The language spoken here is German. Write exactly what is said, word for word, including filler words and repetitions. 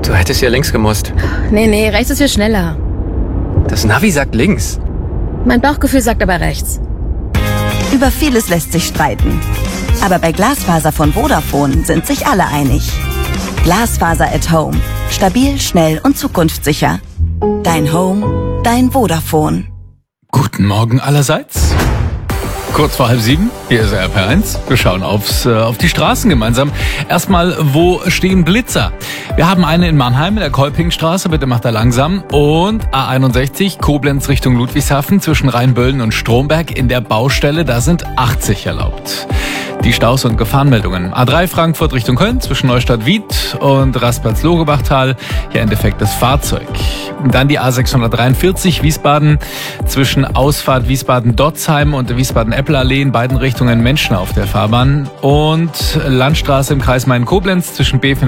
Du hättest ja links gemusst. Nee, nee, rechts ist viel schneller. Das Navi sagt links. Mein Bauchgefühl sagt aber rechts. Über vieles lässt sich streiten. Aber bei Glasfaser von Vodafone sind sich alle einig. Glasfaser at Home. Stabil, schnell und zukunftssicher. Dein Home, dein Vodafone. Guten Morgen allerseits. Kurz vor halb sieben, hier ist R P eins. Wir schauen aufs, äh, auf die Straßen gemeinsam. Erstmal, wo stehen Blitzer? Wir haben eine in Mannheim in der Kolpingstraße, bitte macht er langsam. Und A einundsechzig, Koblenz Richtung Ludwigshafen zwischen Rheinböllen und Stromberg in der Baustelle, da sind achtzig erlaubt. Die Staus- und Gefahrenmeldungen. A drei Frankfurt Richtung Köln zwischen Neustadt-Wied und Raspatz-Logebachtal. Hier ein defektes Fahrzeug. Dann die A sechshundertdreiundvierzig Wiesbaden zwischen Ausfahrt Wiesbaden-Dotzheim und Wiesbaden-Eppel-Allee in beiden Richtungen Menschen auf der Fahrbahn. Und Landstraße im Kreis Main-Koblenz zwischen B